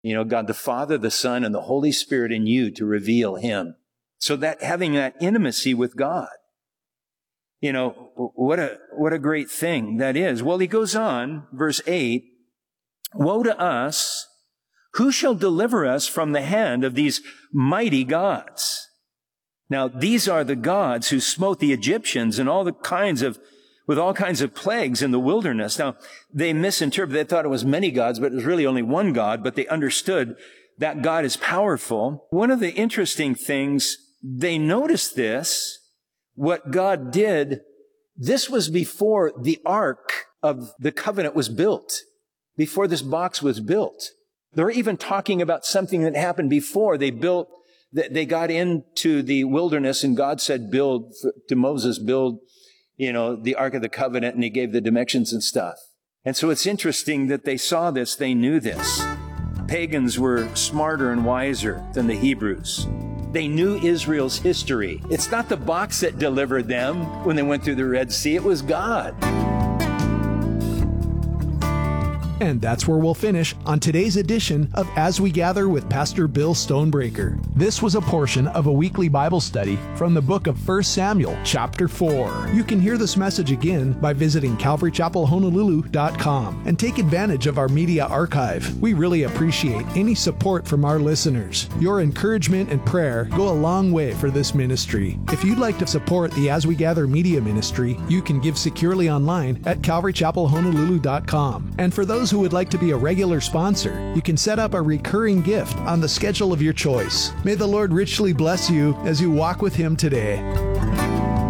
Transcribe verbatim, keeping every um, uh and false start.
You know, God the Father, the Son, and the Holy Spirit in you to reveal him. So that having that intimacy with God, you know, what a, what a great thing that is. Well, he goes on, verse eight, woe to us, who shall deliver us from the hand of these mighty gods? Now, these are the gods who smote the Egyptians and all the kinds of, with all kinds of plagues in the wilderness. Now, they misinterpreted, they thought it was many gods, but it was really only one God, but they understood that God is powerful. One of the interesting things, they noticed this, what God did, this was before the Ark of the Covenant was built, before this box was built. They're even talking about something that happened before they built, they got into the wilderness and God said, build, to Moses, build, you know, the Ark of the Covenant, and he gave the dimensions and stuff. And so it's interesting that they saw this, they knew this. Pagans were smarter and wiser than the Hebrews. They knew Israel's history. It's not the box that delivered them when they went through the Red Sea, it was God. And that's where we'll finish on today's edition of As We Gather with Pastor Bill Stonebreaker. This was a portion of a weekly Bible study from the book of First Samuel, chapter four. You can hear this message again by visiting calvary chapel honolulu dot com and take advantage of our media archive. We really appreciate any support from our listeners. Your encouragement and prayer go a long way for this ministry. If you'd like to support the As We Gather media ministry, you can give securely online at calvary chapel honolulu dot com. And for those who would like to be a regular sponsor, you can set up a recurring gift on the schedule of your choice. May the Lord richly bless you as you walk with Him today.